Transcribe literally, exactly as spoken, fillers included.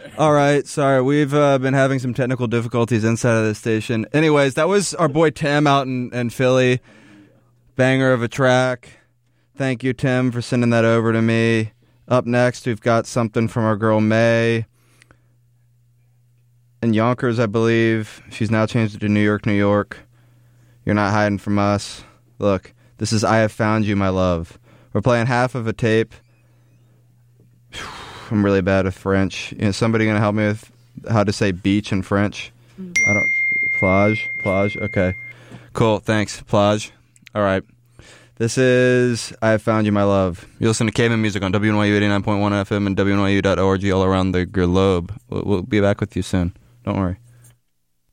All right, sorry. We've uh, been having some technical difficulties inside of the station. Anyways, that was our boy Tim out in, in Philly. Banger of a track. Thank you, Tim, for sending that over to me. Up next, we've got something from our girl May in Yonkers, I believe. She's now changed it to New York, New York. You're not hiding from us. Look, this is I Have Found You, My Love. We're playing half of a tape. I'm really bad with French. You know, somebody gonna help me with how to say beach in French? I don't. Plage, plage. Okay, cool. Thanks, plage. All right. This is I Have Found You, My Love. You listen to Caveman Music on W N Y U eighty-nine point one F M and W N Y U dot org all around the globe. We'll, we'll be back with you soon. Don't worry.